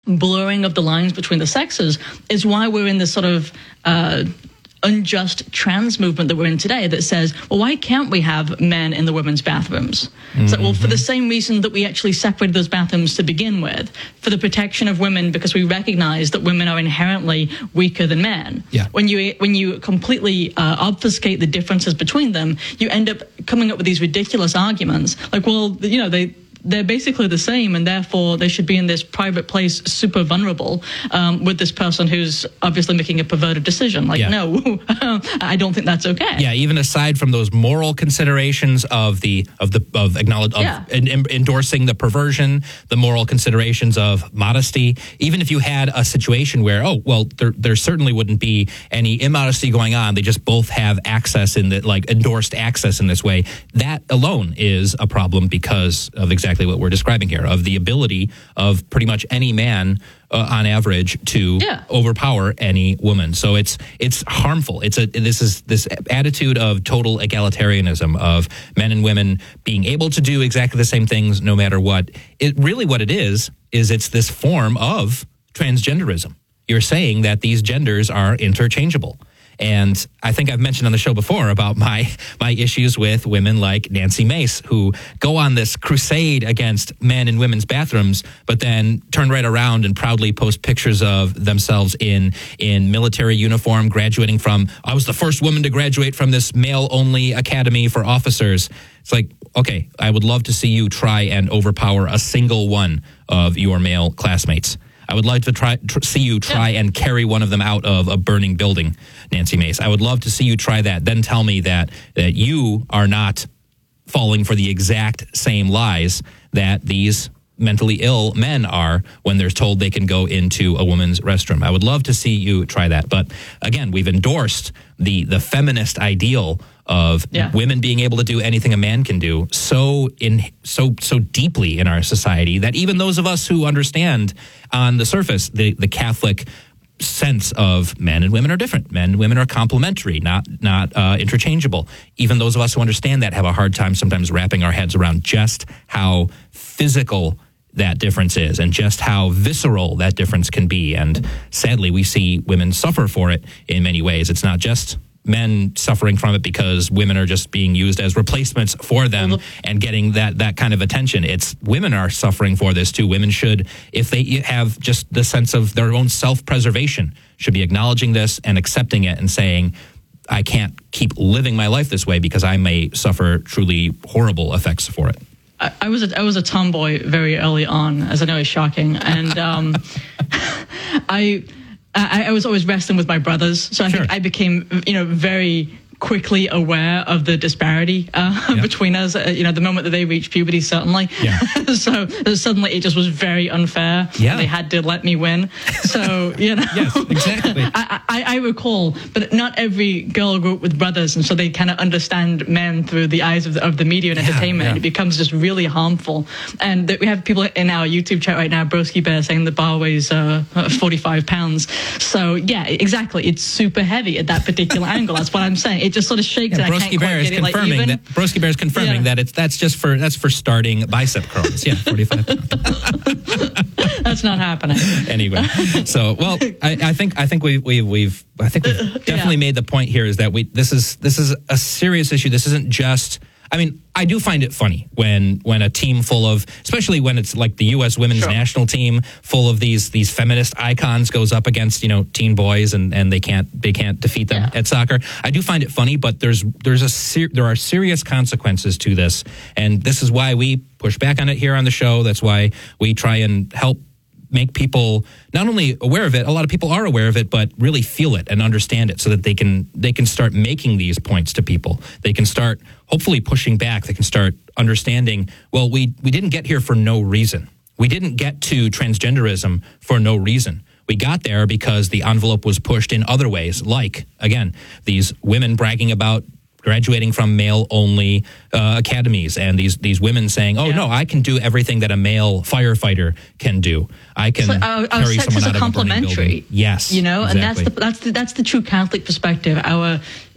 blurring of the lines between the sexes is why we're in this sort of unjust trans movement that we're in today that says, well, why can't we have men in the women's bathrooms? So, well, for the same reason that we actually separated those bathrooms to begin with, for the protection of women, because we recognize that women are inherently weaker than men. Yeah. When you completely obfuscate the differences between them, you end up coming up with these ridiculous arguments like, well, you know, they're basically the same, and therefore they should be in this private place, super vulnerable, with this person who's obviously making a perverted decision. Like, no, I don't think that's okay. Yeah, even aside from those moral considerations of endorsing the perversion, the moral considerations of modesty. Even if you had a situation where, there certainly wouldn't be any immodesty going on. They just both have access endorsed access in this way. That alone is a problem because of exactly what we're describing here, of the ability of pretty much any man on average to overpower any woman. So it's harmful. This attitude of total egalitarianism of men and women being able to do exactly the same things no matter what. What it is it's this form of transgenderism. You're saying that these genders are interchangeable. And I think I've mentioned on the show before about my issues with women like Nancy Mace, who go on this crusade against men in women's bathrooms, but then turn right around and proudly post pictures of themselves in military uniform, graduating from, I was the first woman to graduate from this male-only academy for officers. It's like, okay, I would love to see you try and overpower a single one of your male classmates. I would like to see you try and carry one of them out of a burning building, Nancy Mace. I would love to see you try that. Then tell me that you are not falling for the exact same lies that these mentally ill men are when they're told they can go into a woman's restroom. I would love to see you try that. But again, we've endorsed the feminist ideal of women being able to do anything a man can do so deeply in our society that even those of us who understand on the surface the Catholic sense of men and women are different. Men and women are complementary, not interchangeable. Even those of us who understand that have a hard time sometimes wrapping our heads around just how physical that difference is and just how visceral that difference can be. And sadly, we see women suffer for it in many ways. It's not just men suffering from it because women are just being used as replacements for them and getting that kind of attention. It's women are suffering for this too. Women should, if they have just the sense of their own self-preservation, should be acknowledging this and accepting it and saying, I can't keep living my life this way because I may suffer truly horrible effects for it. I was a tomboy very early on, as I know is shocking, and I was always wrestling with my brothers, so I think I became, very quickly aware of the disparity between us. The moment that they reached puberty, certainly. So suddenly it just was very unfair. They had to let me win. So yes, exactly. I recall, but not every girl grew up with brothers, and so they kind of understand men through the eyes of the media and entertainment. And it becomes just really harmful. And we have people in our YouTube chat right now, Broski Bear, saying the bar weighs 45 pounds. So yeah, exactly. It's super heavy at that particular angle. That's what I'm saying. It just sort of shakes and I can't quite get it like even. Broski Bear is confirming that that's for starting bicep curls. Yeah, 45 pounds. That's not happening. Anyway, so I think we've definitely made the point here is that this is a serious issue. This isn't just. I mean, I do find it funny when a team full of, especially when it's like the U.S. women's national team full of these feminist icons goes up against teen boys and they can't defeat them at soccer. I do find it funny, but there are serious consequences to this, and this is why we push back on it here on the show. That's why we try and help make people not only aware of it, a lot of people are aware of it, but really feel it and understand it so that they can start making these points to people. They can start hopefully pushing back. They can start understanding, well, we didn't get here for no reason. We didn't get to transgenderism for no reason. We got there because the envelope was pushed in other ways, like, again, these women bragging about graduating from male-only academies, and these women saying, no, I can do everything that a male firefighter can do. I can carry someone out of a burning building. Yes, exactly. and that's the true Catholic perspective.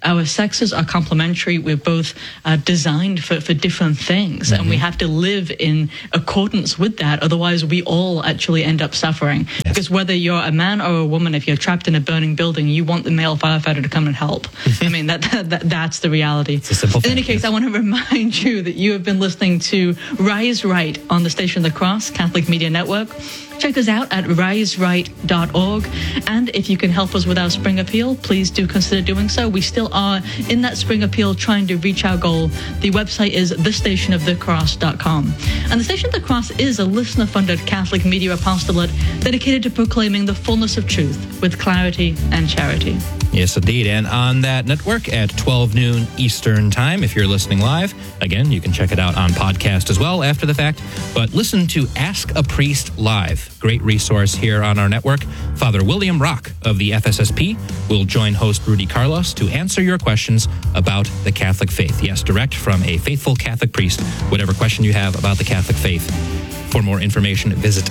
our sexes are complementary. We're both designed for different things, and we have to live in accordance with that. Otherwise, we all actually end up suffering. Yes. Because whether you're a man or a woman, if you're trapped in a burning building, you want the male firefighter to come and help. I mean, that's the reality. It's a simple In any thing, case, I want to remind you that you have been listening to Rise Right on the Station of the Cross Catholic Media Network. Check us out at riseright.org. And if you can help us with our spring appeal, please do consider doing so. We still are in that spring appeal trying to reach our goal. The website is thestationofthecross.com. And the Station of the Cross is a listener-funded Catholic media apostolate dedicated to proclaiming the fullness of truth with clarity and charity. Yes, indeed. And on that network at 12 noon Eastern Time, if you're listening live, again, you can check it out on podcast as well after the fact. But listen to Ask a Priest Live. Great resource here on our network. Father William Rock of the FSSP will join host Rudy Carlos to answer your questions about the Catholic faith. Yes, direct from a faithful Catholic priest, whatever question you have about the Catholic faith. For more information, visit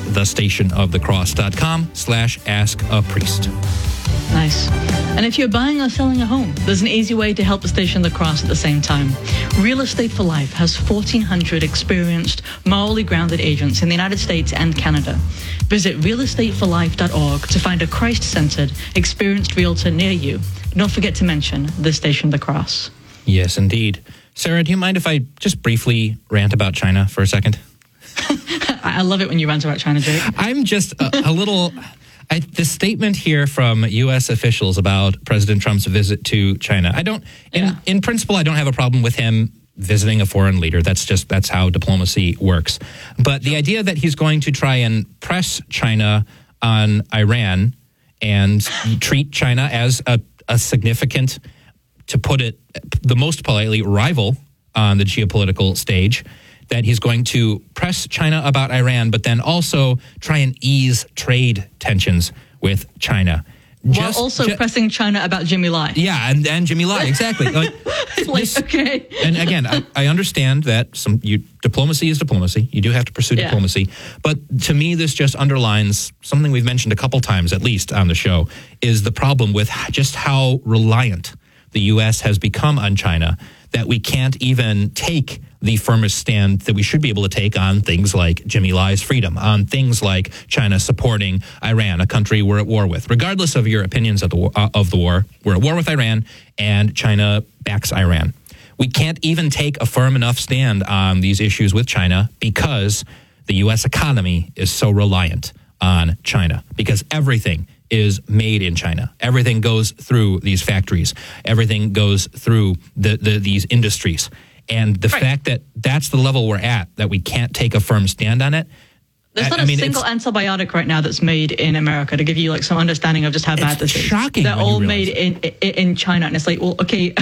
thestationofthecross.com/askapriest. Nice. And if you're buying or selling a home, there's an easy way to help the Station of the Cross at the same time. Real Estate for Life has 1,400 experienced, morally grounded agents in the United States and Canada. Visit realestateforlife.org to find a Christ-centered, experienced realtor near you. Don't forget to mention the Station of the Cross. Yes, indeed. Sarah, do you mind if I just briefly rant about China for a second? I love it when you rant about China, Jake. I'm just a little... the statement here from U.S. officials about President Trump's visit to China, in principle, I don't have a problem with him visiting a foreign leader. That's how diplomacy works. But the idea that he's going to try and press China on Iran and treat China as a significant, to put it the most politely, rival on the geopolitical stage, that he's going to press China about Iran, but then also try and ease trade tensions with China. While also pressing China about Jimmy Lai. Yeah, and Jimmy Lai, exactly. Okay. And again, I understand that diplomacy is diplomacy. You do have to pursue diplomacy. But to me, this just underlines something we've mentioned a couple times, at least on the show, is the problem with just how reliant the U.S. has become on China, that we can't even take the firmest stand that we should be able to take on things like Jimmy Lai's freedom, on things like China supporting Iran, a country we're at war with. Regardless of your opinions of the war, we're at war with Iran, and China backs Iran. We can't even take a firm enough stand on these issues with China because the U.S. economy is so reliant on China, because everything is made in China. Everything goes through these factories. Everything goes through these industries. And the fact that that's the level we're at, that we can't take a firm stand on it. There's not a single antibiotic right now that's made in America, to give you some understing of just how bad this is. Shocking. They're all made in China. And it's well, okay,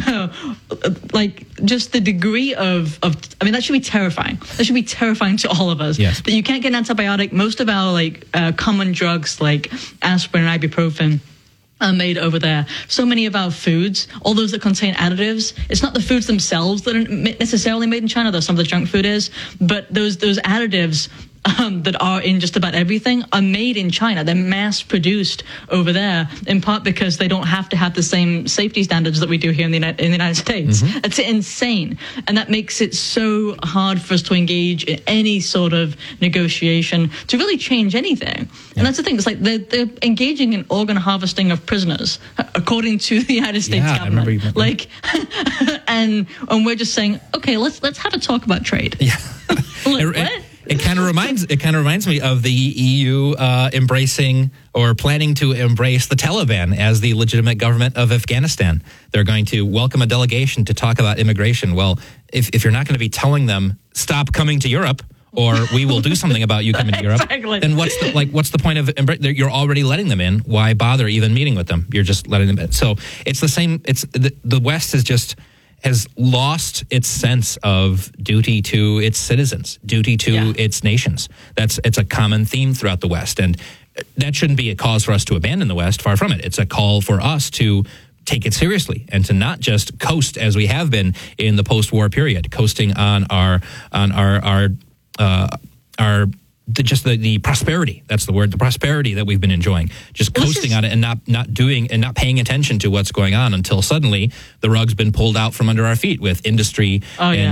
just the degree of that should be terrifying. That should be terrifying to all of us. Yes. That you can't get an antibiotic. Most of our common drugs like aspirin and ibuprofen are made over there. So many of our foods, all those that contain additives, it's not the foods themselves that are necessarily made in China, though some of the junk food is, but those additives that are in just about everything are made in China. They're mass produced over there, in part because they don't have to have the same safety standards that we do here in the United States. Mm-hmm. It's insane. And that makes it so hard for us to engage in any sort of negotiation to really change anything. Yeah. And that's the thing. It's they're engaging in organ harvesting of prisoners, according to the United States government. I remember and we're just saying, okay, let's have a talk about trade. Yeah. What? It kind of reminds me of the EU embracing or planning to embrace the Taliban as the legitimate government of Afghanistan. They're going to welcome a delegation to talk about immigration. Well, if you're not going to be telling them stop coming to Europe, or we will do something about you coming to Europe, then what's the point of you're already letting them in? Why bother even meeting with them? You're just letting them in. So it's the same. It's the West has lost its sense of duty to its citizens, duty to its nations. It's a common theme throughout the West, and that shouldn't be a cause for us to abandon the West. Far from it. It's a call for us to take it seriously and to not just coast as we have been in the post-war period, coasting on our the prosperity. That's the word, the prosperity that we've been enjoying, just coasting on it and not doing and not paying attention to what's going on until suddenly the rug's been pulled out from under our feet with industry.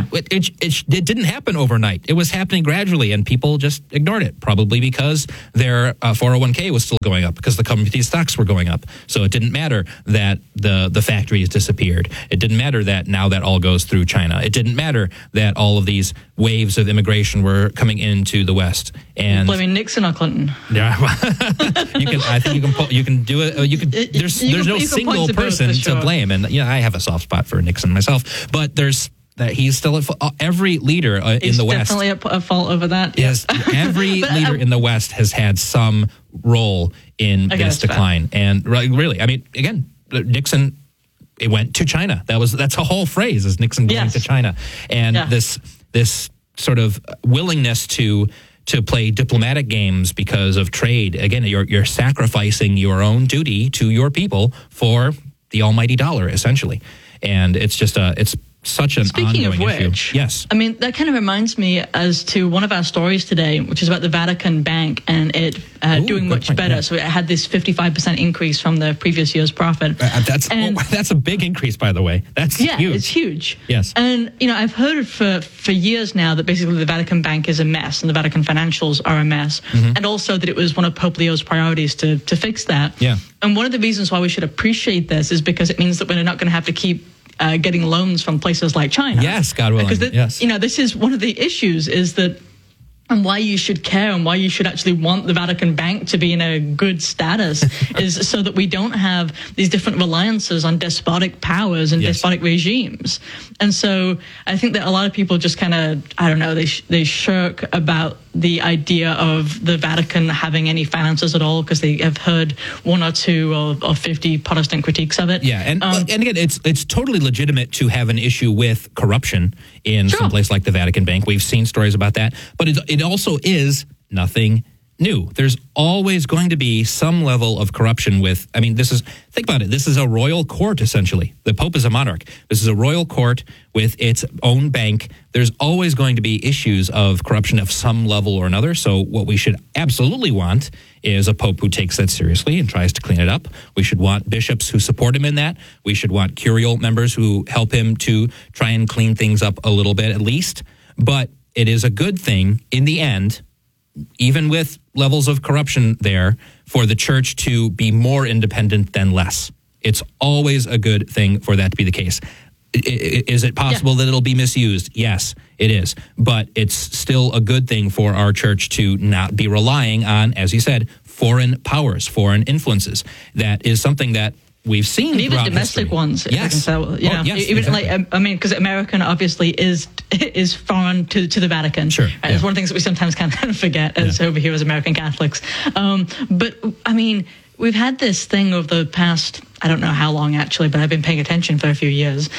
It didn't happen overnight. It was happening gradually, and people just ignored it, probably because their 401k was still going up, because the company stocks were going up. So it didn't matter that the factories disappeared. It didn't matter that now that all goes through China. It didn't matter that all of these waves of immigration were coming into the West. And blaming Nixon or Clinton. Yeah, I think you can do it. There's no single person to blame, and I have a soft spot for Nixon myself, but he's still at fault. Every leader in the West. He's definitely at fault over that. Yes, every leader in the West has had some role in this decline. And really, I mean, again, Nixon, it went to China. That's a whole phrase, is Nixon going to China. And this sort of willingness to play diplomatic games because of trade. Again, you're sacrificing your own duty to your people for the almighty dollar, essentially. And it's just it's such an Speaking ongoing of which, issue. Yes. I mean, that kind of reminds me as to one of our stories today, which is about the Vatican Bank and it doing much better. Yeah. So it had this 55% increase from the previous year's profit. That's a big increase, by the way. That's huge. It's huge. Yes. And, I've heard for years now that basically the Vatican Bank is a mess and the Vatican financials are a mess. Mm-hmm. And also that it was one of Pope Leo's priorities to fix that. Yeah. And one of the reasons why we should appreciate this is because it means that we're not going to have to keep getting loans from places like China. Yes, God willing. Because this is one of the issues, is that, and why you should care and why you should actually want the Vatican Bank to be in a good status is so that we don't have these different reliances on despotic powers and despotic regimes. And so I think that a lot of people just kind of, I don't know, they shirk about the idea of the Vatican having any finances at all because they have heard one or two or 50 Protestant critiques of it. Yeah, and again, it's totally legitimate to have an issue with corruption in some place like the Vatican Bank. We've seen stories about that, but it also is nothing new. There's always going to be some level of corruption think about it. This is a royal court, essentially. The Pope is a monarch. This is a royal court with its own bank. There's always going to be issues of corruption of some level or another. So what we should absolutely want is a Pope who takes that seriously and tries to clean it up. We should want bishops who support him in that. We should want curial members who help him to try and clean things up a little bit at least. But it is a good thing in the end, even with levels of corruption there, for the church to be more independent than less. It's always a good thing for that to be the case. Is it possible that it'll be misused? Yes, it is. But it's still a good thing for our church to not be relying on, as you said, foreign powers, foreign influences. That is something that we've seen and even domestic history. Ones. Yes. Because American obviously is foreign to the Vatican. Sure. Right? It's one of the things that we sometimes kind of forget as over here as American Catholics. But I mean, we've had this thing over the past, I don't know how long actually, but I've been paying attention for a few years,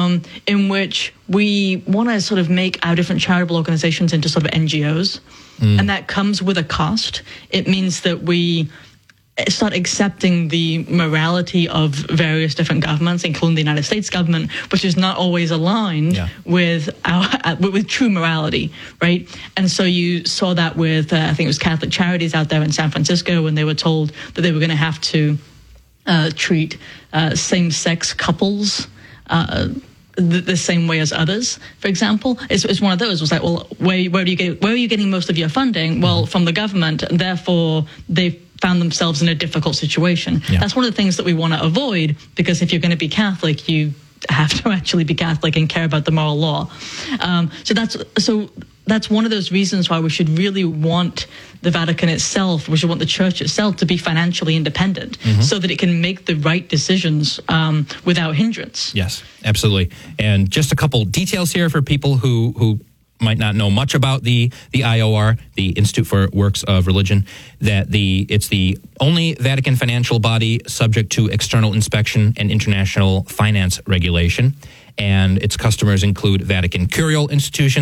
in which we want to sort of make our different charitable organizations into sort of NGOs. And that comes with a cost. It means that we start accepting the morality of various different governments, including the United States government, which is not always aligned with true morality, right? And so you saw that with, I think it was Catholic Charities out there in San Francisco when they were told that they were going to have to treat same-sex couples the same way as others, for example. It's one of those. It was like, well, where are you getting most of your funding? Well, from the government, and therefore they found themselves in a difficult situation. Yeah. That's one of the things that we want to avoid, because if you're going to be Catholic, you have to actually be Catholic and care about the moral law. So that's one of those reasons why we should really want the Vatican itself, we should want the church itself to be financially independent, so that it can make the right decisions without hindrance. Yes, absolutely. And just a couple details here for people who might not know much about the IOR, the Institute for Works of Religion, that it's the only Vatican financial body subject to external inspection and international finance regulation. And its customers include Vatican curial institutions,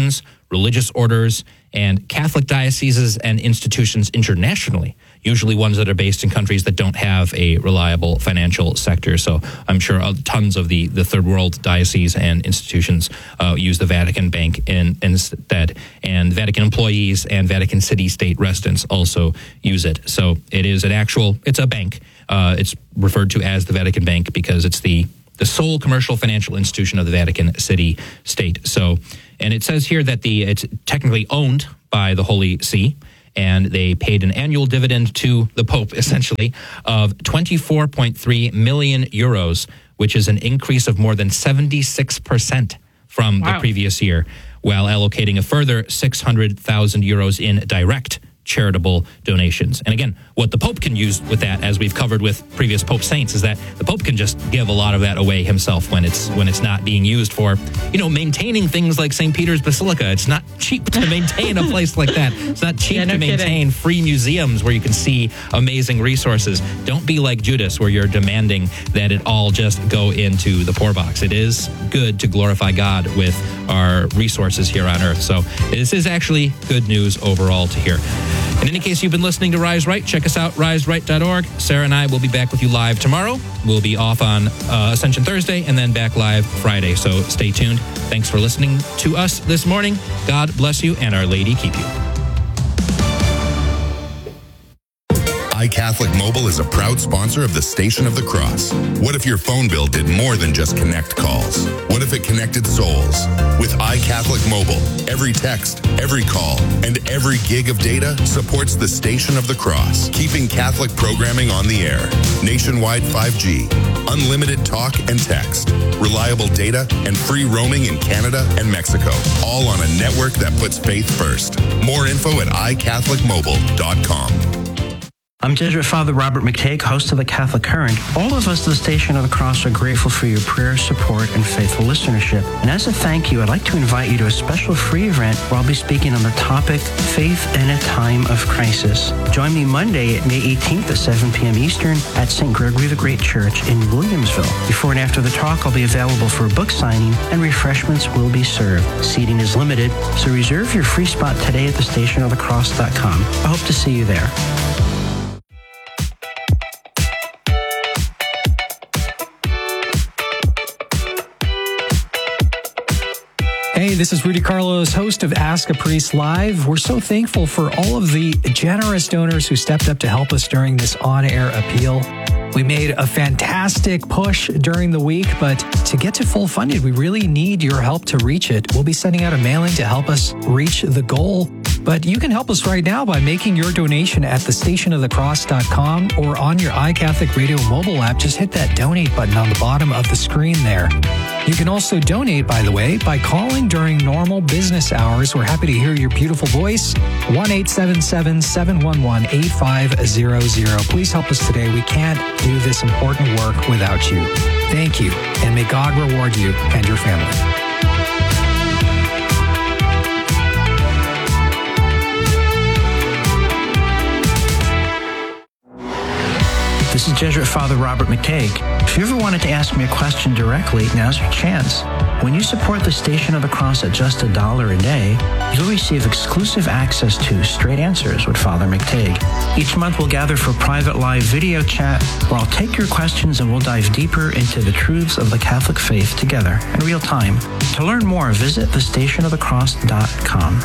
religious orders, and Catholic dioceses and institutions internationally, usually ones that are based in countries that don't have a reliable financial sector. So I'm sure tons of the third world dioceses and institutions use the Vatican Bank instead. And Vatican employees and Vatican City state residents also use it. So it's a bank. It's referred to as the Vatican Bank because it's the sole commercial financial institution of the Vatican City state. So, and it says here that it's technically owned by the Holy See, and they paid an annual dividend to the Pope, essentially, of 24.3 million euros, which is an increase of more than 76% from the previous year, while allocating a further 600,000 euros in direct charitable donations. And again, what the Pope can use with that, as we've covered with previous Pope saints, is that the Pope can just give a lot of that away himself when it's not being used for, maintaining things like St. Peter's Basilica. It's not cheap to maintain a place like that. It's not cheap to maintain free museums where you can see amazing resources. Don't be like Judas, where you're demanding that it all just go into the poor box. It is good to glorify God with our resources here on earth. So this is actually good news overall to hear. In any case, you've been listening to Rise Right. Check us out, riseright.org. Sarah and I will be back with you live tomorrow. We'll be off on Ascension Thursday and then back live Friday. So stay tuned. Thanks for listening to us this morning. God bless you and Our Lady keep you. iCatholic Mobile is a proud sponsor of the Station of the Cross. What if your phone bill did more than just connect calls? What if it connected souls? With iCatholic Mobile, every text, every call, and every gig of data supports the Station of the Cross, keeping Catholic programming on the air. Nationwide 5G, unlimited talk and text, reliable data, and free roaming in Canada and Mexico, all on a network that puts faith first. More info at iCatholicMobile.com. I'm Jesuit Father Robert McTague, host of the Catholic Current. All of us at the Station of the Cross are grateful for your prayers, support, and faithful listenership. And as a thank you, I'd like to invite you to a special free event where I'll be speaking on the topic, Faith in a Time of Crisis. Join me Monday, May 18th at 7 p.m. Eastern at St. Gregory the Great Church in Williamsville. Before and after the talk, I'll be available for a book signing, and refreshments will be served. Seating is limited, so reserve your free spot today at thestationofthecross.com. I hope to see you there. Hey, this is Rudy Carlos, host of Ask a Priest Live. We're so thankful for all of the generous donors who stepped up to help us during this on-air appeal. We made a fantastic push during the week, but to get to full funded, we really need your help to reach it. We'll be sending out a mailing to help us reach the goal. But you can help us right now by making your donation at thestationofthecross.com or on your iCatholic Radio mobile app. Just hit that donate button on the bottom of the screen there. You can also donate, by the way, by calling during normal business hours. We're happy to hear your beautiful voice. 1-877-711-8500. Please help us today. We can't do this important work without you. Thank you, and may God reward you and your family. This is Jesuit Father Robert McTague. If you ever wanted to ask me a question directly, now's your chance. When you support the Station of the Cross at just $1 a day, you'll receive exclusive access to Straight Answers with Father McTague. Each month we'll gather for private live video chat where I'll take your questions and we'll dive deeper into the truths of the Catholic faith together in real time. To learn more, visit thestationofthecross.com.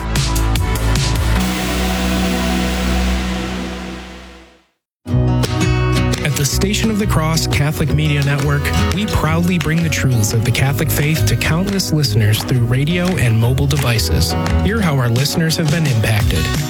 The Station of the Cross Catholic Media Network, we proudly bring the truths of the Catholic faith to countless listeners through radio and mobile devices. Hear how our listeners have been impacted.